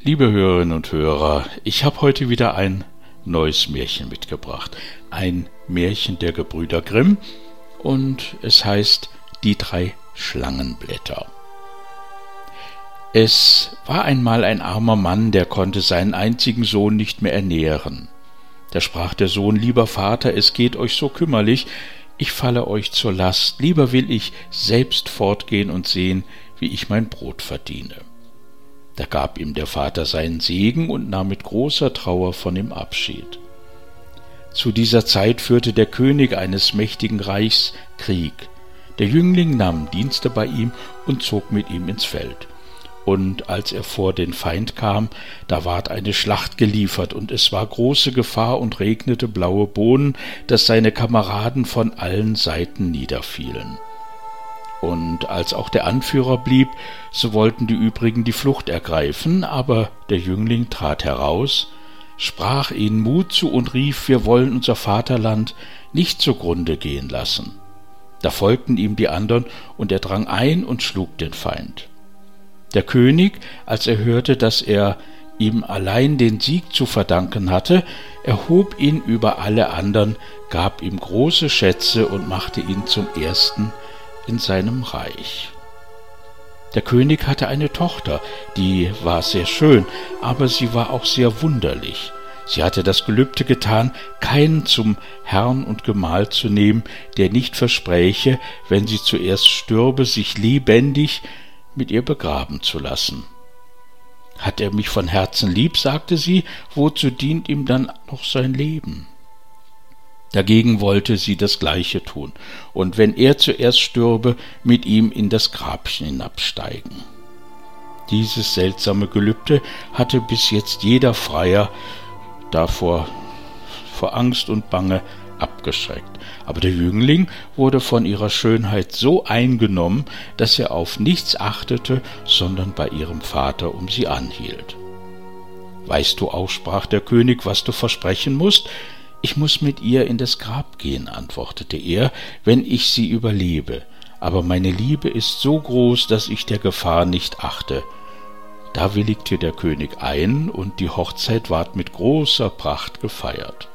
Liebe Hörerinnen und Hörer, ich habe heute wieder ein neues Märchen mitgebracht. Ein Märchen der Gebrüder Grimm und es heißt Die 3 Schlangenblätter. Es war einmal ein armer Mann, der konnte seinen einzigen Sohn nicht mehr ernähren. Da sprach der Sohn: Lieber Vater, es geht euch so kümmerlich, ich falle euch zur Last, lieber will ich selbst fortgehen und sehen, wie ich mein Brot verdiene. Da gab ihm der Vater seinen Segen und nahm mit großer Trauer von ihm Abschied. Zu dieser Zeit führte der König eines mächtigen Reichs Krieg. Der Jüngling nahm Dienste bei ihm und zog mit ihm ins Feld. Und als er vor den Feind kam, da ward eine Schlacht geliefert, und es war große Gefahr und regnete blaue Bohnen, dass seine Kameraden von allen Seiten niederfielen. Und als auch der Anführer blieb, so wollten die übrigen die Flucht ergreifen, aber der Jüngling trat heraus, sprach ihnen Mut zu und rief: Wir wollen unser Vaterland nicht zugrunde gehen lassen. Da folgten ihm die anderen, und er drang ein und schlug den Feind. Der König, als er hörte, dass er ihm allein den Sieg zu verdanken hatte, erhob ihn über alle anderen, gab ihm große Schätze und machte ihn zum Ersten in seinem Reich. Der König hatte eine Tochter, die war sehr schön, aber sie war auch sehr wunderlich. Sie hatte das Gelübde getan, keinen zum Herrn und Gemahl zu nehmen, der nicht verspräche, wenn sie zuerst stürbe, sich lebendig mit ihr begraben zu lassen. Hat er mich von Herzen lieb, sagte sie, wozu dient ihm dann noch sein Leben? Dagegen wollte sie das Gleiche tun, und wenn er zuerst stürbe, mit ihm in das Grab hinabsteigen. Dieses seltsame Gelübde hatte bis jetzt jeder Freier davor vor Angst und Bange abgeschreckt. Aber der Jüngling wurde von ihrer Schönheit so eingenommen, dass er auf nichts achtete, sondern bei ihrem Vater um sie anhielt. »Weißt du auch«, sprach der König, »was du versprechen musst?« »Ich muß mit ihr in das Grab gehen«, antwortete er, »wenn ich sie überlebe. Aber meine Liebe ist so groß, dass ich der Gefahr nicht achte.« Da willigte der König ein, und die Hochzeit ward mit großer Pracht gefeiert.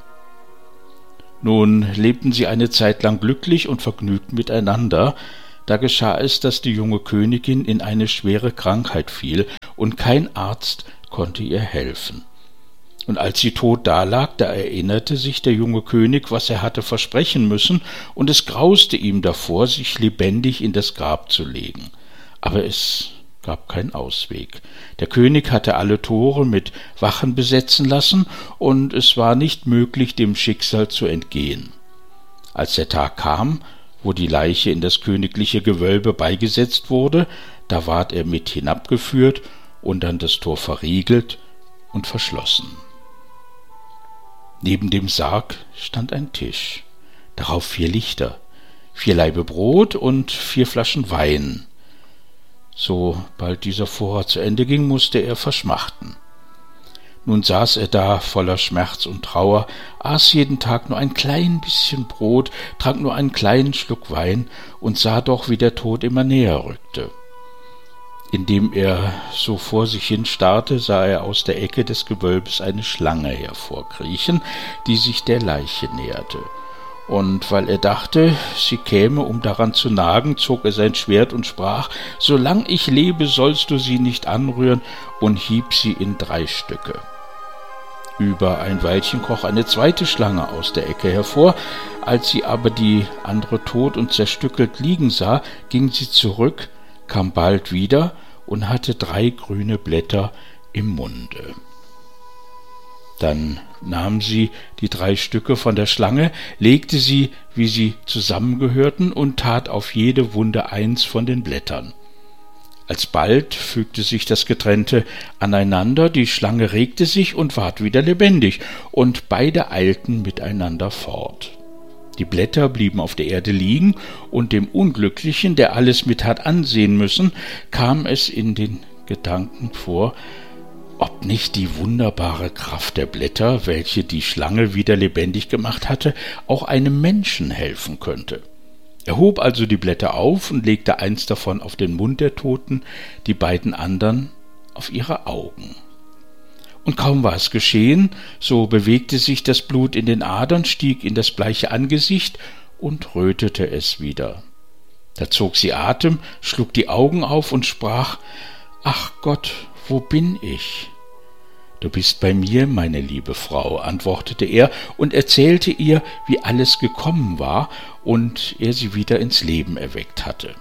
Nun lebten sie eine Zeit lang glücklich und vergnügt miteinander. Da geschah es, dass die junge Königin in eine schwere Krankheit fiel, und kein Arzt konnte ihr helfen. Und als sie tot dalag, da erinnerte sich der junge König, was er hatte versprechen müssen, und es grauste ihm davor, sich lebendig in das Grab zu legen. Aber es gab keinen Ausweg. Der König hatte alle Tore mit Wachen besetzen lassen, und es war nicht möglich, dem Schicksal zu entgehen. Als der Tag kam, wo die Leiche in das königliche Gewölbe beigesetzt wurde, da ward er mit hinabgeführt und an das Tor verriegelt und verschlossen. Neben dem Sarg stand ein Tisch, darauf 4 Lichter, 4 Laibe Brot und 4 Flaschen Wein. Sobald dieser Vorrat zu Ende ging, musste er verschmachten. Nun saß er da voller Schmerz und Trauer, aß jeden Tag nur ein klein bisschen Brot, trank nur einen kleinen Schluck Wein und sah doch, wie der Tod immer näher rückte. Indem er so vor sich hin starrte, sah er aus der Ecke des Gewölbes eine Schlange hervorkriechen, die sich der Leiche näherte. Und weil er dachte, sie käme, um daran zu nagen, zog er sein Schwert und sprach: »Solang ich lebe, sollst du sie nicht anrühren«, und hieb sie in 3 Stücke. Über ein Weilchen kroch eine zweite Schlange aus der Ecke hervor. Als sie aber die andere tot und zerstückelt liegen sah, ging sie zurück, kam bald wieder und hatte 3 grüne Blätter im Munde. Dann nahm sie die 3 Stücke von der Schlange, legte sie, wie sie zusammengehörten, und tat auf jede Wunde 1 von den Blättern. Alsbald fügte sich das Getrennte aneinander, die Schlange regte sich und ward wieder lebendig, und beide eilten miteinander fort. Die Blätter blieben auf der Erde liegen, und dem Unglücklichen, der alles mit hat ansehen müssen, kam es in den Gedanken vor, ob nicht die wunderbare Kraft der Blätter, welche die Schlange wieder lebendig gemacht hatte, auch einem Menschen helfen könnte. Er hob also die Blätter auf und legte eins davon auf den Mund der Toten, die beiden anderen auf ihre Augen. Und kaum war es geschehen, so bewegte sich das Blut in den Adern, stieg in das bleiche Angesicht und rötete es wieder. Da zog sie Atem, schlug die Augen auf und sprach: »Ach Gott, wo bin ich?« »Du bist bei mir, meine liebe Frau«, antwortete er und erzählte ihr, wie alles gekommen war und er sie wieder ins Leben erweckt hatte.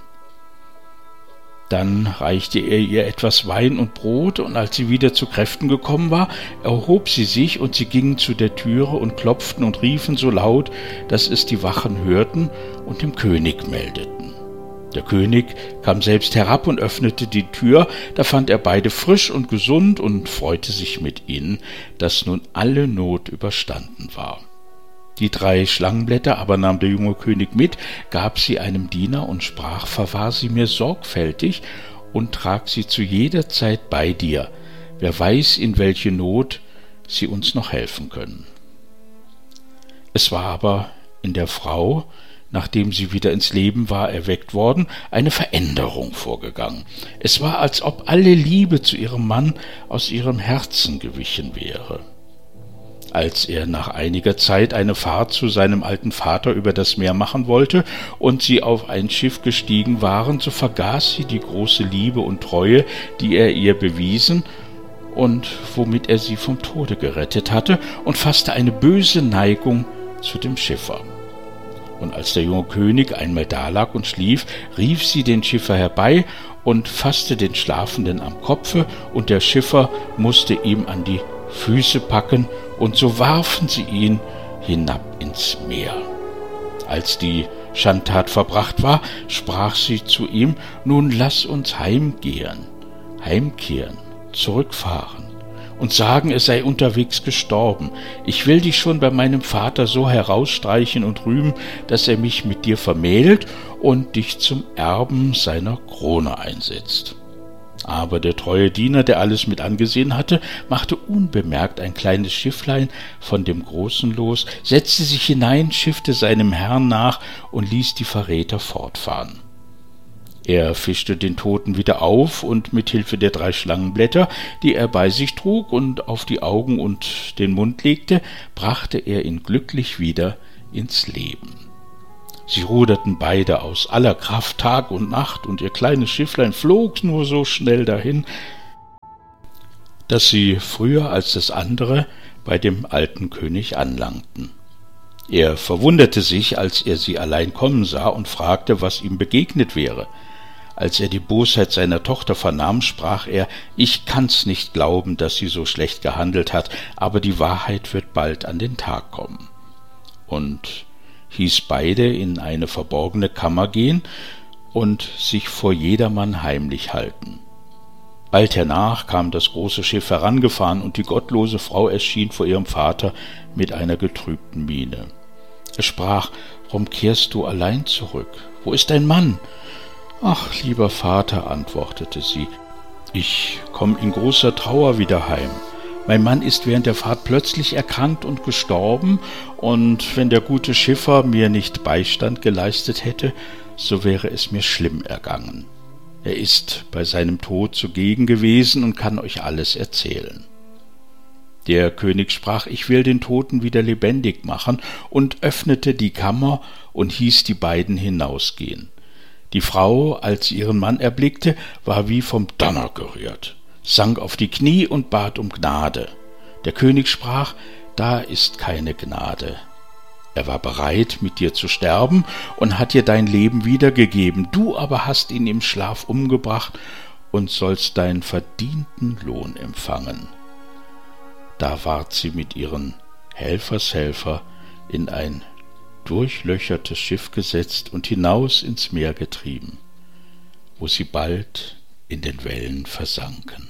Dann reichte er ihr etwas Wein und Brot, und als sie wieder zu Kräften gekommen war, erhob sie sich, und sie gingen zu der Türe und klopften und riefen so laut, dass es die Wachen hörten und dem König meldeten. Der König kam selbst herab und öffnete die Tür, da fand er beide frisch und gesund und freute sich mit ihnen, dass nun alle Not überstanden war. Die 3 Schlangenblätter aber nahm der junge König mit, gab sie einem Diener und sprach: »Verwahr sie mir sorgfältig und trag sie zu jeder Zeit bei dir. Wer weiß, in welche Not sie uns noch helfen können.« Es war aber in der Frau, nachdem sie wieder ins Leben war erweckt worden, eine Veränderung vorgegangen. Es war, als ob alle Liebe zu ihrem Mann aus ihrem Herzen gewichen wäre. Als er nach einiger Zeit eine Fahrt zu seinem alten Vater über das Meer machen wollte und sie auf ein Schiff gestiegen waren, so vergaß sie die große Liebe und Treue, die er ihr bewiesen und womit er sie vom Tode gerettet hatte, und fasste eine böse Neigung zu dem Schiffer. Und als der junge König einmal dalag und schlief, rief sie den Schiffer herbei und fasste den Schlafenden am Kopfe, und der Schiffer musste ihm an die Füße packen, und so warfen sie ihn hinab ins Meer. Als die Schandtat verbracht war, sprach sie zu ihm: »Nun lass uns heimkehren, zurückfahren und sagen, es sei unterwegs gestorben. Ich will dich schon bei meinem Vater so herausstreichen und rühmen, dass er mich mit dir vermählt und dich zum Erben seiner Krone einsetzt.« Aber der treue Diener, der alles mit angesehen hatte, machte unbemerkt ein kleines Schifflein von dem großen los, setzte sich hinein, schiffte seinem Herrn nach und ließ die Verräter fortfahren. Er fischte den Toten wieder auf, und mit Hilfe der 3 Schlangenblätter, die er bei sich trug und auf die Augen und den Mund legte, brachte er ihn glücklich wieder ins Leben. Sie ruderten beide aus aller Kraft Tag und Nacht, und ihr kleines Schifflein flog nur so schnell dahin, dass sie früher als das andere bei dem alten König anlangten. Er verwunderte sich, als er sie allein kommen sah, und fragte, was ihm begegnet wäre. Als er die Bosheit seiner Tochter vernahm, sprach er: »Ich kann's nicht glauben, dass sie so schlecht gehandelt hat, aber die Wahrheit wird bald an den Tag kommen.« Und hieß beide in eine verborgene Kammer gehen und sich vor jedermann heimlich halten. Bald hernach kam das große Schiff herangefahren, und die gottlose Frau erschien vor ihrem Vater mit einer getrübten Miene. Er sprach: »Warum kehrst du allein zurück? Wo ist dein Mann?« »Ach, lieber Vater«, antwortete sie, »ich komme in großer Trauer wieder heim. Mein Mann ist während der Fahrt plötzlich erkrankt und gestorben, und wenn der gute Schiffer mir nicht Beistand geleistet hätte, so wäre es mir schlimm ergangen. Er ist bei seinem Tod zugegen gewesen und kann euch alles erzählen.« Der König sprach: »Ich will den Toten wieder lebendig machen«, und öffnete die Kammer und hieß die beiden hinausgehen. Die Frau, als sie ihren Mann erblickte, war wie vom Donner gerührt, sank auf die Knie und bat um Gnade. Der König sprach: »Da ist keine Gnade. Er war bereit, mit dir zu sterben und hat dir dein Leben wiedergegeben. Du aber hast ihn im Schlaf umgebracht und sollst deinen verdienten Lohn empfangen.« Da ward sie mit ihren Helfershelfer in ein durchlöchertes Schiff gesetzt und hinaus ins Meer getrieben, wo sie bald in den Wellen versanken.